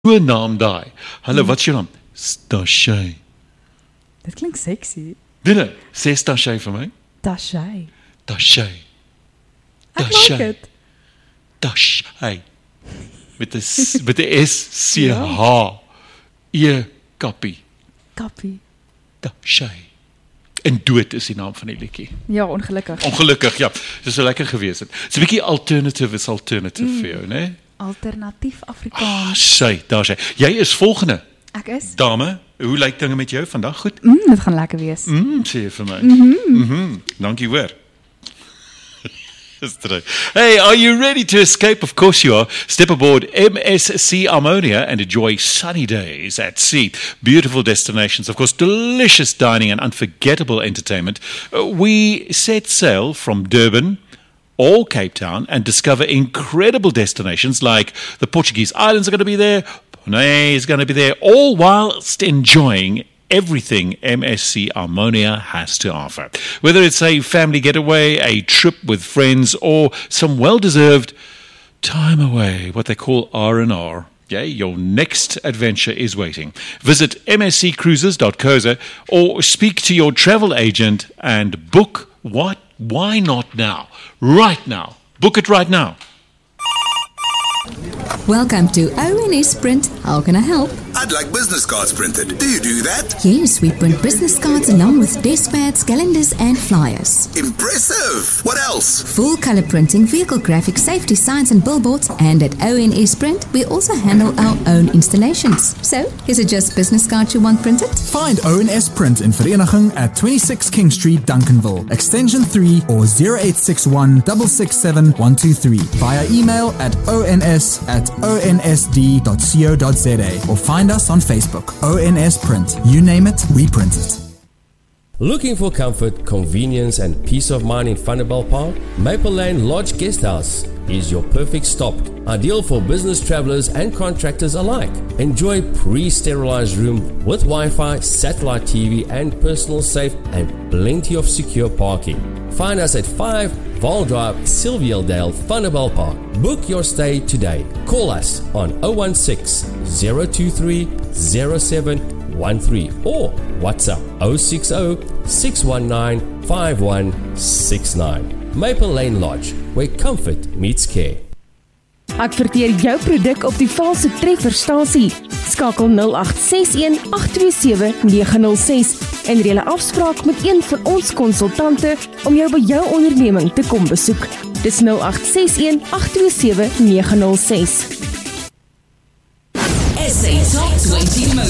so naam daai. Hallo, wat is jou naam? Stashay. Dit klink sexy. Dinne, sê Stashay vir my. Tashay. Tashay. Ek like het. Tashay. Met 'n SCH. E kappie. Kappie. Tashay. En dood is die naam van die liedjie. Ja, ongelukkig. Ongelukkig, ja. Dis so lekker gewees het. So 'n bietjie alternative vir jou, né? Alternatief Afrikaans. Daar sy. Jy is volgende. Ek is. Dame, hoe lyk dinge met jou vandag? Goed? Dit gaan lekker wees. Sê jy vir my. Dankie hoor. Hey, are you ready to escape? Of course you are. Step aboard MSC Ammonia and enjoy sunny days at sea. Beautiful destinations, of course, delicious dining and unforgettable entertainment. We set sail from Durban or Cape Town and discover incredible destinations like the Portuguese islands are going to be there, Bonaire is going to be there, all whilst enjoying everything MSC Ammonia has to offer. Whether it's a family getaway, a trip with friends, or some well-deserved time away, what they call R&R. Yeah, your next adventure is waiting. Visit msccruises.co.za or speak to your travel agent and book what? Why not now? Right now. Book it right now. Welcome to ONS Print. How can I help? I'd like business cards printed. Do you do that? Yes, we print business cards along with desk pads, calendars and flyers. Impressive! What else? Full color printing, vehicle graphics, safety signs and billboards. And at ONS Print, we also handle our own installations. So, is it just business cards you want printed? Find ONS Print in Vereniging at 26 King Street, Duncanville, extension 3 or 0861 667 123 via email at ons@onsd.co.za or find us on Facebook. ONS Print. You name it, we print it. Looking for comfort, convenience and peace of mind in Thunderball Park? Maple Lane Lodge Guesthouse is your perfect stop. Ideal for business travelers and contractors alike. Enjoy pre-sterilized room with Wi-Fi, satellite TV and personal safe and plenty of secure parking. Find us at 5 Val Drive, Sylvialdale, Thunderball Park. Book your stay today. Call us on 016-023-0713 or WhatsApp 060-619-5169. Maple Lane Lodge, where comfort meets care. Adverteer jou produk op die valse trefferstasie. Skakel 0861-827-906 en reël 'n afspraak met een van ons konsultante om jou by jou onderneming te kom besoek. Dis 0861-827-906. SA Top 20